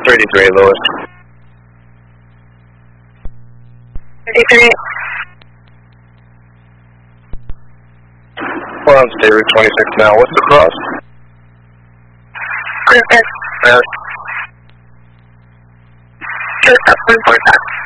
33, Lewis. 33. We're on State Route 26 now. What's the cross? Griffith. Yes. Just up 145.